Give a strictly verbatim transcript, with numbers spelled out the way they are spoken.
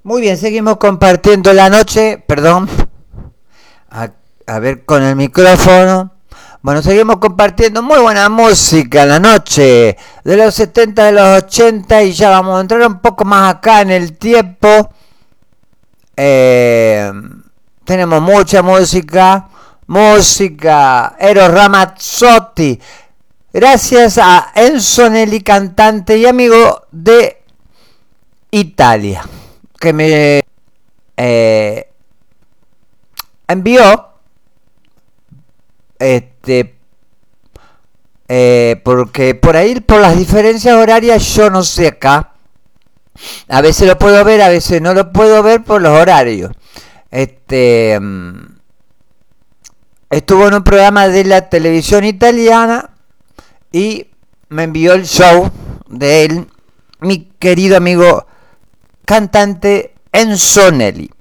Muy bien, seguimos compartiendo la noche, perdón, a, a ver con el micrófono. Bueno, seguimos compartiendo muy buena música en la noche, de los setenta, de los ochenta, y ya vamos a entrar un poco más acá en el tiempo. Eh, tenemos mucha música, música, Eros Ramazzotti, gracias a Enzo Nelli, cantante y amigo de Italia, que me eh, envió este eh, porque por ahí por las diferencias horarias yo no sé acá, a veces lo puedo ver, a veces no lo puedo ver por los horarios. Este estuvo en un programa de la televisión italiana y me envió el show de él, mi querido amigo cantante Enzo Nelli.